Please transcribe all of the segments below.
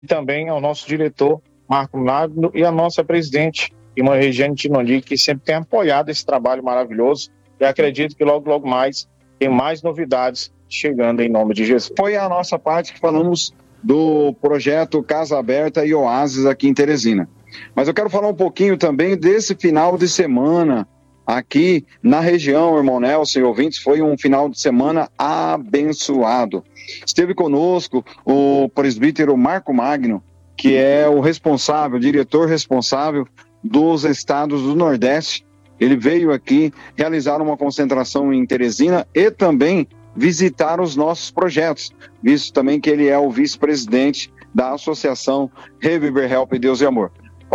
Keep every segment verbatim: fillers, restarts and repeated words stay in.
e também ao nosso diretor, Marco Magno, e a nossa presidente, irmã Regiane Tinoni, que sempre tem apoiado esse trabalho maravilhoso, e acredito que logo, logo mais, tem mais novidades chegando em nome de Jesus. Foi a nossa parte que falamos do projeto Casa Aberta e Oásis aqui em Teresina. Mas eu quero falar um pouquinho também desse final de semana aqui na região, irmão Nelson e ouvintes. Foi um final de semana abençoado. Esteve conosco o presbítero Marco Magno, que é o responsável, o diretor responsável dos estados do Nordeste. Ele veio aqui realizar uma concentração em Teresina e também visitar os nossos projetos, visto também que ele é o vice-presidente da Associação Reviver Help Deus e Amor.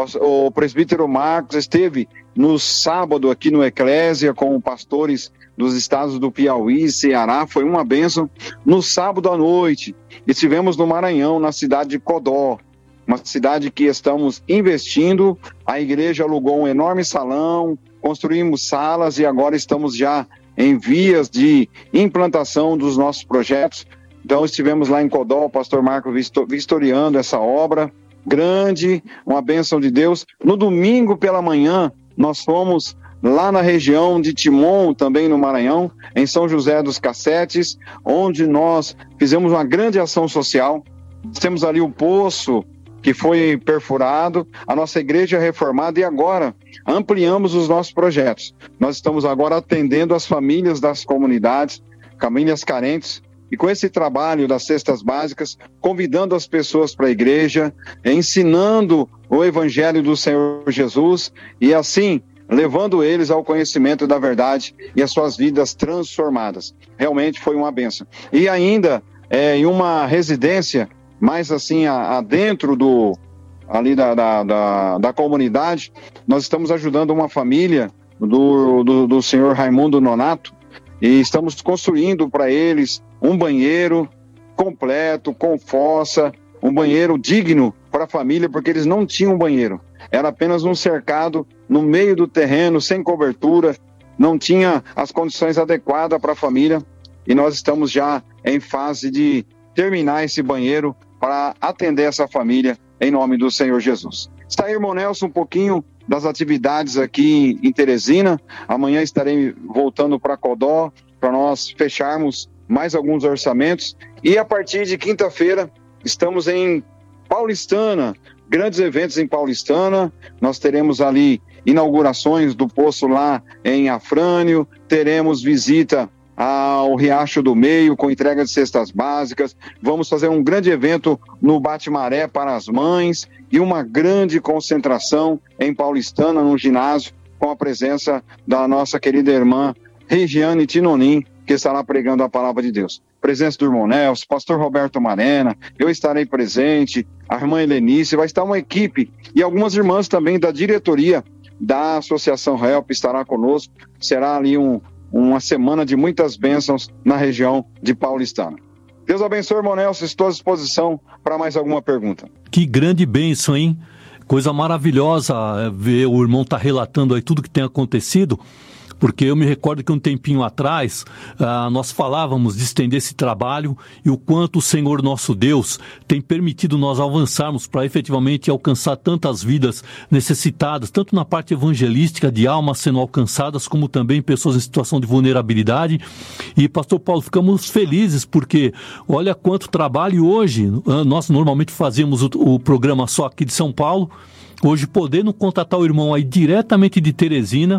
O presbítero Marcos esteve no sábado aqui no Eclésia com pastores dos estados do Piauí e Ceará, foi uma bênção. No sábado à noite, estivemos no Maranhão, na cidade de Codó, uma cidade que estamos investindo. A igreja alugou um enorme salão, construímos salas e agora estamos já em vias de implantação dos nossos projetos. Então estivemos lá em Codó, o pastor Marco vistoriando essa obra grande, uma bênção de Deus. No domingo pela manhã, nós fomos lá na região de Timon, também no Maranhão, em São José dos Cassetes, onde nós fizemos uma grande ação social. Temos ali o poço que foi perfurado, a nossa igreja reformada, e agora ampliamos os nossos projetos. Nós estamos agora atendendo as famílias das comunidades, famílias carentes, e com esse trabalho das cestas básicas, convidando as pessoas para a igreja, ensinando o evangelho do Senhor Jesus e assim levando eles ao conhecimento da verdade e as suas vidas transformadas. Realmente foi uma bênção. E ainda é, em uma residência mais assim a, a dentro do, ali da, da, da, da comunidade, nós estamos ajudando uma família do, do, do senhor Raimundo Nonato e estamos construindo para eles um banheiro completo, com fossa, um banheiro digno para a família, porque eles não tinham banheiro. Era apenas um cercado no meio do terreno, sem cobertura, não tinha as condições adequadas para a família, e nós estamos já em fase de terminar esse banheiro para atender essa família em nome do Senhor Jesus. Está aí, irmão Nelson, um pouquinho das atividades aqui em Teresina. Amanhã estarei voltando para Codó, para nós fecharmos mais alguns orçamentos, e a partir de quinta-feira estamos em Paulistana, grandes eventos em Paulistana. Nós teremos ali inaugurações do poço lá em Afrânio, teremos visita ao Riacho do Meio com entrega de cestas básicas, vamos fazer um grande evento no Bate-Maré para as mães e uma grande concentração em Paulistana, no ginásio, com a presença da nossa querida irmã Regiane Tinonim, que estará pregando a palavra de Deus. Presença do irmão Nelson, pastor Roberto Marena, eu estarei presente, a irmã Helenice, vai estar uma equipe e algumas irmãs também da diretoria da Associação Help estará conosco. Será ali um, uma semana de muitas bênçãos na região de Paulistana. Deus abençoe, irmão Nelson, estou à disposição para mais alguma pergunta. Que grande bênção, hein? Coisa maravilhosa ver o irmão estar tá relatando aí tudo que tem acontecido. Porque eu me recordo que um tempinho atrás, ah, nós falávamos de estender esse trabalho e o quanto o Senhor nosso Deus tem permitido nós avançarmos para efetivamente alcançar tantas vidas necessitadas, tanto na parte evangelística de almas sendo alcançadas, como também pessoas em situação de vulnerabilidade. E, pastor Paulo, ficamos felizes porque olha quanto trabalho hoje. Nós normalmente fazemos o, o programa só aqui de São Paulo, hoje podendo contatar o irmão aí diretamente de Teresina,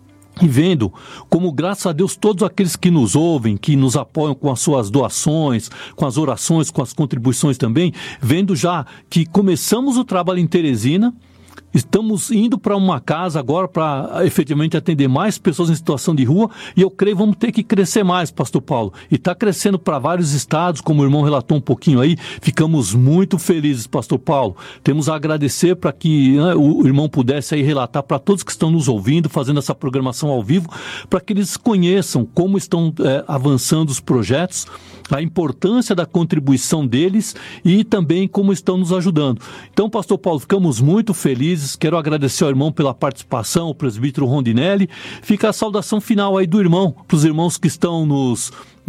e vendo como, graças a Deus, todos aqueles que nos ouvem, que nos apoiam com as suas doações, com as orações, com as contribuições também, vendo já que começamos o trabalho em Teresina, estamos indo para uma casa agora para efetivamente atender mais pessoas em situação de rua, e eu creio que vamos ter que crescer mais, pastor Paulo, e está crescendo para vários estados, como o irmão relatou um pouquinho aí. Ficamos muito felizes, pastor Paulo. Temos a agradecer para que né, o irmão pudesse aí relatar para todos que estão nos ouvindo, fazendo essa programação ao vivo, para que eles conheçam como estão é, avançando os projetos, a importância da contribuição deles e também como estão nos ajudando. Então, pastor Paulo, ficamos muito felizes. Quero agradecer ao irmão pela participação, o presbítero Rondinelli. Fica a saudação final aí do irmão, para os irmãos que estão nos,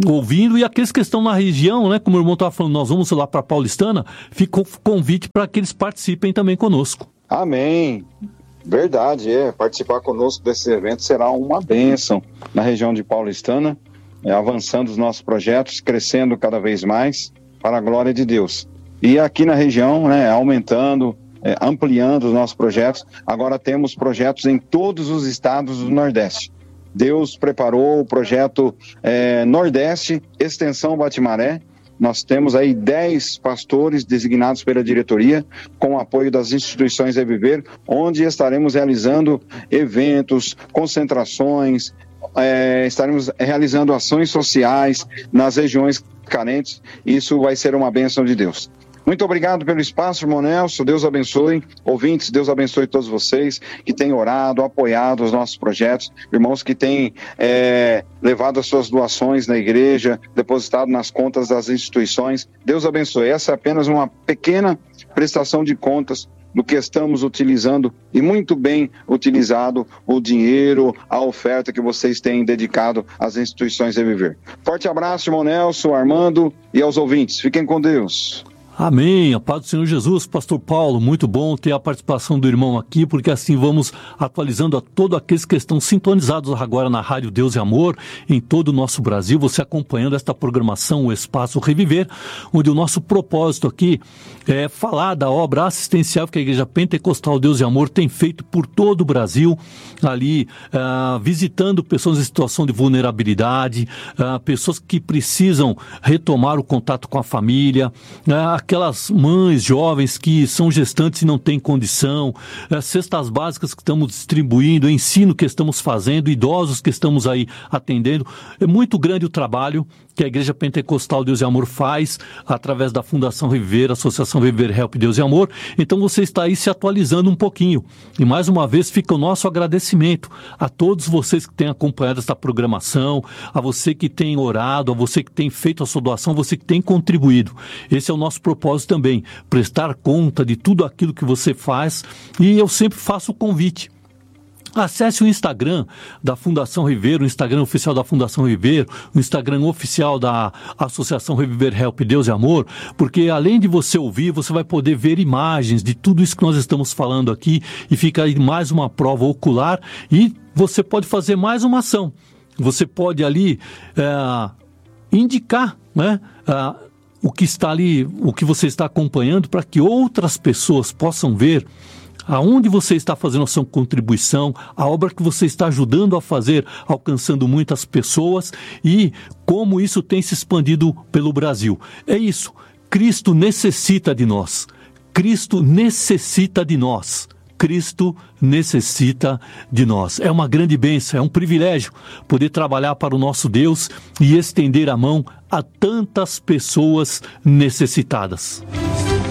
ouvindo, e aqueles que estão na região, né, como o irmão estava falando, nós vamos lá para a Paulistana, fica o convite para que eles participem também conosco. Amém. Verdade, é. Participar conosco desse evento será uma bênção na região de Paulistana, é, avançando os nossos projetos, crescendo cada vez mais para a glória de Deus. E aqui na região, né, aumentando, é, ampliando os nossos projetos. Agora temos projetos em todos os estados do Nordeste. Deus preparou o projeto é, Nordeste, Extensão Batimaré. Nós temos aí dez pastores designados pela diretoria, com o apoio das instituições Reviver, onde estaremos realizando eventos, concentrações, é, estaremos realizando ações sociais nas regiões carentes. Isso vai ser uma bênção de Deus. Muito obrigado pelo espaço, irmão Nelson. Deus abençoe. Ouvintes, Deus abençoe todos vocês que têm orado, apoiado os nossos projetos. Irmãos que têm é, levado as suas doações na igreja, depositado nas contas das instituições. Deus abençoe. Essa é apenas uma pequena prestação de contas do que estamos utilizando, e muito bem utilizado o dinheiro, a oferta que vocês têm dedicado às instituições Reviver. Forte abraço, irmão Nelson, Armando, e aos ouvintes. Fiquem com Deus. Amém, a paz do Senhor Jesus. Pastor Paulo, muito bom ter a participação do irmão aqui, porque assim vamos atualizando a todos aqueles que estão sintonizados agora na Rádio Deus e Amor, em todo o nosso Brasil, você acompanhando esta programação, o Espaço Reviver, onde o nosso propósito aqui é falar da obra assistencial que a Igreja Pentecostal Deus e Amor tem feito por todo o Brasil, ali uh, visitando pessoas em situação de vulnerabilidade, uh, pessoas que precisam retomar o contato com a família, uh, aquelas mães jovens que são gestantes e não têm condição, é, cestas básicas que estamos distribuindo, ensino que estamos fazendo, idosos que estamos aí atendendo. É muito grande o trabalho que a Igreja Pentecostal Deus e Amor faz através da Fundação Reviver, Associação Reviver Help Deus e Amor. Então você está aí se atualizando um pouquinho. E mais uma vez fica o nosso agradecimento a todos vocês que têm acompanhado esta programação, a você que tem orado, a você que tem feito a sua doação, você que tem contribuído. Esse é o nosso propósito também, prestar conta de tudo aquilo que você faz, e eu sempre faço o convite. Acesse o Instagram da Fundação Reviver, o Instagram oficial da Fundação Reviver, o Instagram oficial da Associação Reviver Help Deus e Amor, porque além de você ouvir, você vai poder ver imagens de tudo isso que nós estamos falando aqui, e fica aí mais uma prova ocular, e você pode fazer mais uma ação. Você pode ali é, indicar, né, é, o que está ali, o que você está acompanhando, para que outras pessoas possam ver aonde você está fazendo a sua contribuição, a obra que você está ajudando a fazer, alcançando muitas pessoas, e como isso tem se expandido pelo Brasil. É isso, Cristo necessita de nós, Cristo necessita de nós, Cristo necessita de nós. É uma grande bênção, é um privilégio poder trabalhar para o nosso Deus e estender a mão a tantas pessoas necessitadas.